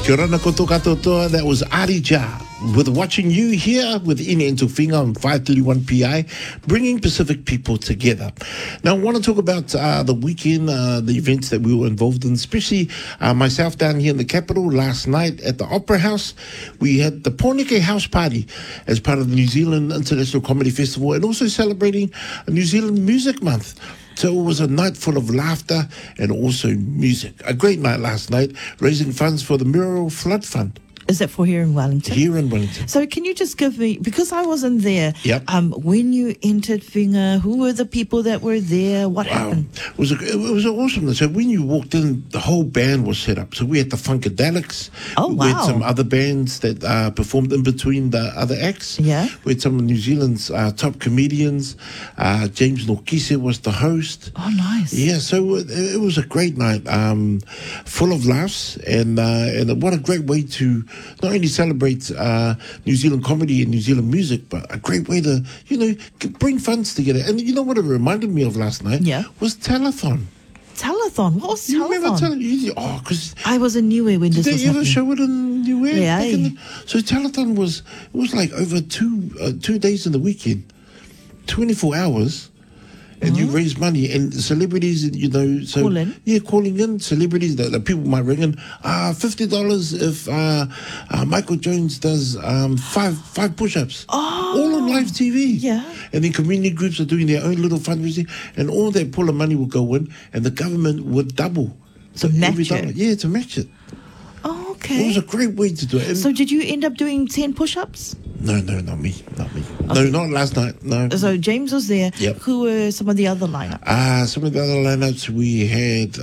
Kia ora koto katoa, that was Arija with Watching You here with Ine and Tufinga on 531 PI, bringing Pacific people together. Now, I want to talk about the weekend, the events that we were involved in, especially myself down here in the capital last night at the Opera House. We had the Pōneke House Party as part of the New Zealand International Comedy Festival and also celebrating New Zealand Music Month. So it was a night full of laughter and also music. A great night last night, raising funds for the Muriel Flood Fund. Is that for here in Wellington? Here in Wellington. So can you just give me, because I wasn't there, Yep. when you entered Whinga, who were the people that were there? What happened? It was awesome. So when you walked in, the whole band was set up. So we had the Funkadelics. Oh, We had wow. some other bands that performed in between the other acts. Yeah. We had some of New Zealand's top comedians. James Nokise was the host. Oh, nice. Yeah, so it was a great night, full of laughs, and what a great way to not only celebrate New Zealand comedy and New Zealand music, but a great way to, bring funds together. And you know what it reminded me of last night? Yeah. Was Telethon. Telethon. What was You remember Telethon? Telethon? Because I was in Niue when this did was they ever happening. show it in New Zealand? Yeah. So Telethon was like over 2 days in the weekend, 24 hours. And you raise money, and celebrities, so Call in. Yeah, calling in celebrities that people might ring in. $50 if Michael Jones does five push-ups. Oh. All on live TV. Yeah. And then community groups are doing their own little fundraising, and all that pool of money will go in, and the government would double. To match every dollar. it. Yeah, to match it. Oh, It okay. was a great way to do it. And So did you end up doing 10 push-ups? no, not me. No, not last night. No. So James was there. Yep. Who were some of the other lineup? Some of the other lineups we had.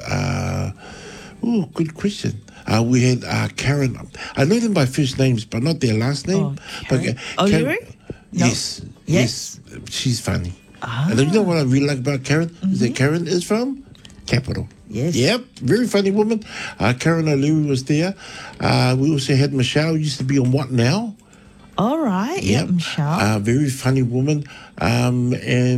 Good question. We had Karen. I know them by first names, but not their last name. Karen. Karen, No. Yes. She's funny. Ah. And you know what I really like about Karen? Is that Karen is from Capital. Yes. Yep, very funny woman. Karen O'Leary was there. We also had Michelle, used to be on What Now? All right. Yeah, Michelle. Very funny woman. Some.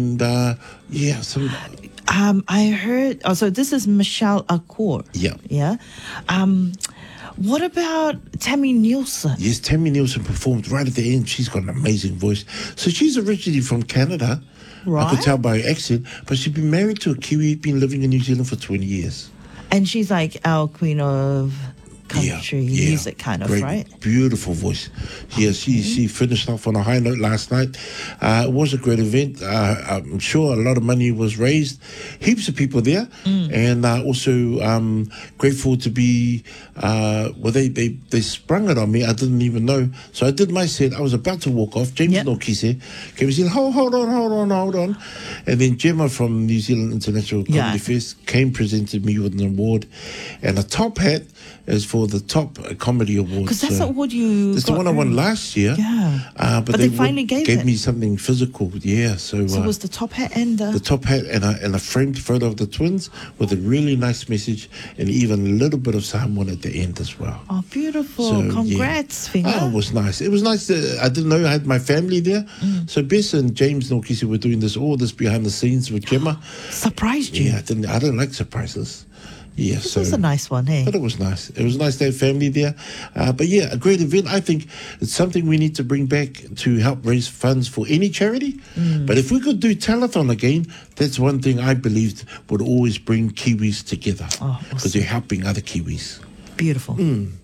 I heard. Oh, so this is Michelle Accor. Yeah. Yeah. What about Tammy Nielsen? Yes, Tammy Nielsen performed right at the end. She's got an amazing voice. So she's originally from Canada. I Right. could tell by her accent. But she's been married to a Kiwi, been living in New Zealand for 20 years. And she's like our queen of country music, kind of, Great, right? Beautiful voice. Yeah, she finished off on a high note last night. It was a great event. I'm sure a lot of money was raised. Heaps of people there, and also grateful to be. They sprung it on me. I didn't even know. So I did my set. I was about to walk off. James Nokise came and said, "Hold on," and then Gemma from New Zealand International Comedy Fest presented me with an award, and a top hat is for the top comedy award. Because that's the award you. It's the one I won last year. Yeah. But they finally gave it. me something physical. Yeah. So it was the top hat and the top hat and a framed photo of the twins with a really nice message and even a little bit of Samoan at the end as well. Oh, beautiful. So, Congrats, Whinga. Oh, it was nice. It was nice. I didn't know I had my family there. So Bess and James Nokise were doing all this behind the scenes with Gemma. Surprised you. Yeah, I don't like surprises. Yeah, This was a nice one, hey? But it was nice. It was nice to have family there. But yeah, a great event. I think it's something we need to bring back to help raise funds for any charity. But if we could do telethon again, that's one thing I believed would always bring Kiwis together. Because they're helping other Kiwis. Beautiful.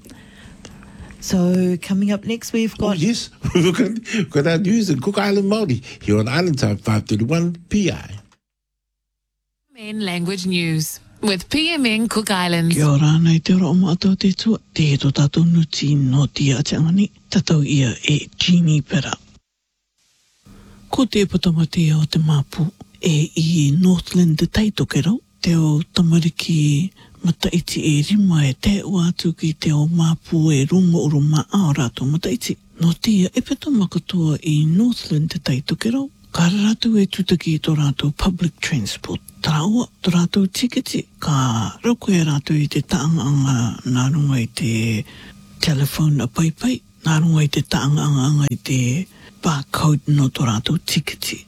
So coming up next, we've got... Oh, yes. We've got our news in Cook Island Māori here on Island Time 531 PI. PMN Language News with PMN Cook Islands. Kia ora nei te ora o mātou te tua, te heto tātou nuti no te atangani, tātou ia e Jeannie Pera. Ko te patamati o te māpu i Northland te taitokero, te o tamariki mataiti e rima e te atu ki te o māpu e rungo uro maa o rātou mataiti. No tia e peta makatua i Northland te taitokero, ka rātou e tutaki i tō rātou public transport. Tāua, tō rātou tiketi, ka rauko e rātou i te taanganga nā runga i te telephone a paipai, nā runga i te taanganga i te barcode no tō rātou tiketi.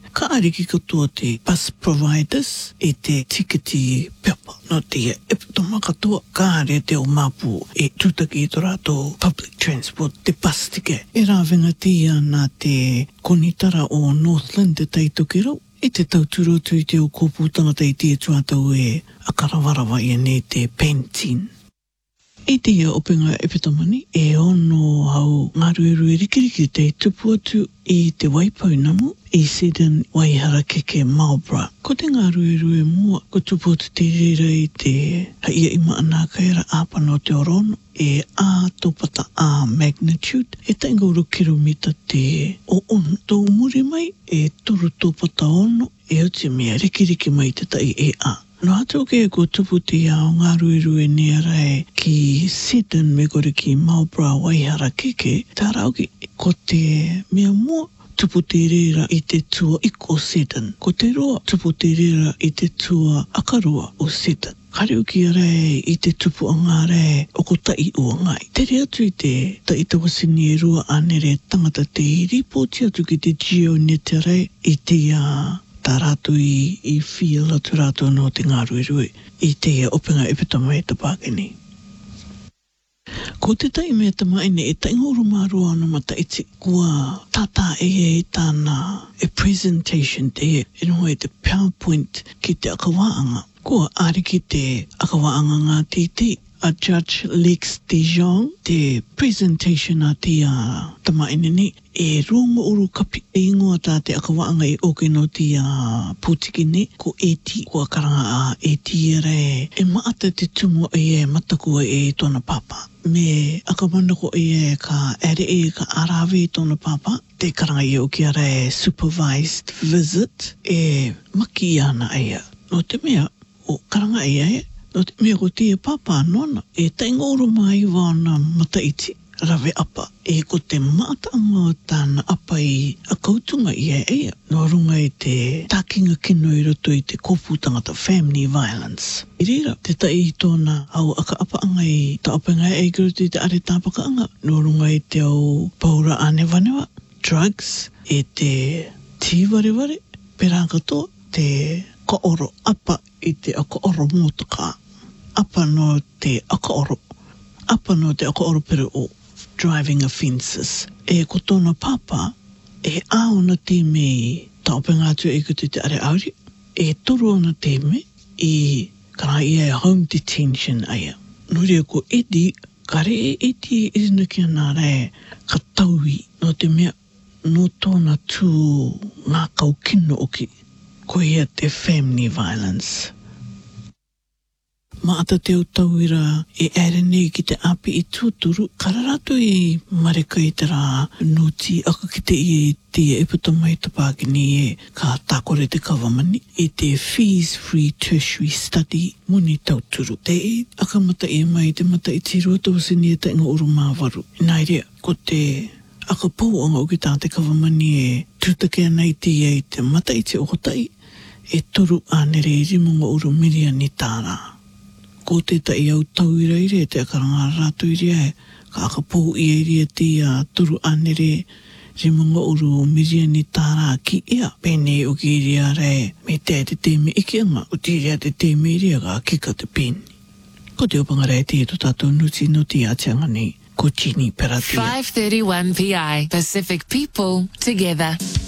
ka ariki katoa te bus providers e te tiketi pepa no te epitoma katoa ka are te o mapu e tutaki i tō rātou public transport te bus tike. E rāwenga tia nā te konitara o Northland te taitokero e te tauturotu i te o kōpū tangata i te tuatau e a karawarawa i ne te pentin. E te ia openga epitomani e ono hau ngā ruerue rikiriki te tupu atu i te waipau namu i Sedan Waihara Keke Marlborough. Ko te ngā ruerue mua ko tupu atu te reira i te haia ima anaka era āpano te orono e a topata a magnitude e tainga uro kilomita te o ono tō muri mai e toru topata ono e o te mea rikiriki mai te tai e a. No ato ke ko tupu te ao ngā ruerue ne arai ki Sedan me kore ki Marlborough Waihara Keke, tā rauki ko te mea mua tupu te reira i te tua iko Sedan. Ko te roa tupu te reira i te tua akaroa o Sedan. Kareu ki arai i te tupu a ngā rei o ko tai ua ngai. Tere atu i te tai tawasini e rua anere tangata te iri, pōti atu ki te geo ne te rei i te tā rātou i whia atu rātou no te ngā ruerue i te openga epitoma e te pākeni. Ko te tai mea tamaine e taingoru mārua ana mataiti kua tata e tāna e presentation te e noho e te PowerPoint ki te akawaanga. Kua ariki te akawaanga ngā titi a Judge Lex de Jong te presentation a te tamaine ni e rongo uru kapi e ingoa tā te akawaanga i oke no te pūtiki ni ko eti kua karanga a eti ere e maata te tumo e matakua e tōna papa me akamana ko e ka ere e ka arawe i tōna papa te karanga i oke ere supervised visit e maki ana ea no te mea o karanga e no te mea ko te papa nona e taingoru mai wana mataiti rawe apa e ko te mātanga o tāna apa i a kautunga i ea no runga i te takinga kino i roto i te kōpū tangata family violence. I reira, te tai i tōna au aka apa anga i ta apenga e kiroto i te are tāpaka anga no runga i te au paura anewanewa, drugs, e te tīwareware, pera katoa, te kaoro apa i te akaoro mōtaka. Apa no te akaoro. Apa no te akaoro pero o driving offences. E ko tōna papa, e aona te me ta openga atu e kutu te are auri. E toru ona te me i kara ia home detention aia. Nuri ko edi, kare e edi e irina ki ana rai ka taui no te mea no tōna tū ngā kau kino oki. Ko ia te family violence. Maata te o tauira e ere nei ki te api i tūturu, kararato i mareka i te rā nuti aka ki te i te epitoma i te pākini e ka tākore te kawamani i te fees free tertiary study muni tauturu. Te e aka mata e mai te mata i tirua tawasini e tainga uru māwaru. Nai rea, ko te aka pouanga o ki tā te kawamani e tūtake anai te i te mata i te okotai e toru anere i rimunga uru miria ni tāra. Ko te tai au tauira i re, te akaranga rātu i rea, ka akapou i e rea te toru anere rimunga uru miria ni tāra ki ea. Pene o ki rea re, me te teme ike anga, o te rea te teme rea ka kika te peni. Ko te opanga rea te to tātou nuti no te atianga nei, ko Chini Peratia. 5:31 PI, Pacific people together.